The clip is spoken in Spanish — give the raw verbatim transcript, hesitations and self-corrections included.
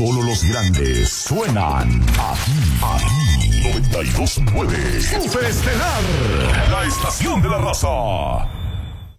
Solo los grandes suenan aquí, aquí. noventa y dos punto nueve. Super Estelar, la estación de la raza.